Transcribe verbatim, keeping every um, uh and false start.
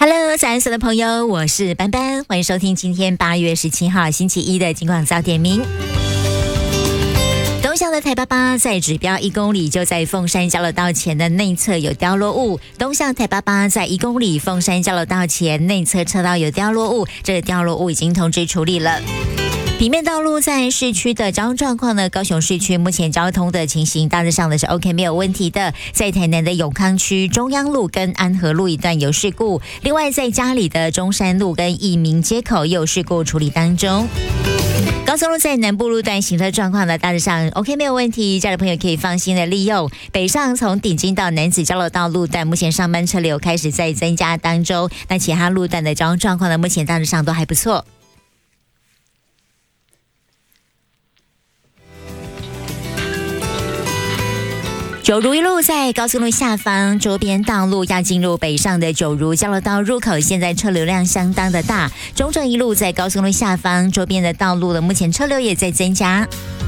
Hello， 早安，所有的朋友，我是班班，欢迎收听今天八月十七号星期一的金广早点名。东向的台八八在指标一公里，就在凤山交流道前的内侧有掉落物。东向台八八在一公里，凤山交流道前内侧车道有掉落物，这个掉落物已经通知处理了。平面道路在市区的交通状况呢，高雄市区目前交通的情形大致上的是 OK 没有问题的。在台南的永康区中央路跟安和路一段有事故，另外在嘉里的中山路跟义民街口也有事故处理当中。高速路在南部路段行车状况呢，大致上 OK 没有问题，家的朋友可以放心的利用。北上从顶金到南子交流道路段，目前上班车流开始在增加当中，那其他路段的交通状况呢，目前大致上都还不错。九如一路在高速路下方周边道路要进入北上的九如交流道入口，现在车流量相当的大。中正一路在高速路下方周边的道路的目前车流也在增加。